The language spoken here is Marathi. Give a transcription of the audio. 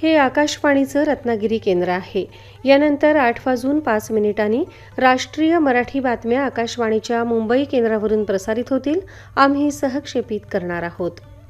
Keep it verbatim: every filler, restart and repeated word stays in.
हे आकाशवाणीचं रत्नागिरी केंद्र आहे. यानंतर आठ वाजून पाच मिनिटांनी राष्ट्रीय मराठी बातम्या आकाशवाणीच्या मुंबई केंद्रावरून प्रसारित होतील. आम्ही सहक्षेपित करणार आहोत.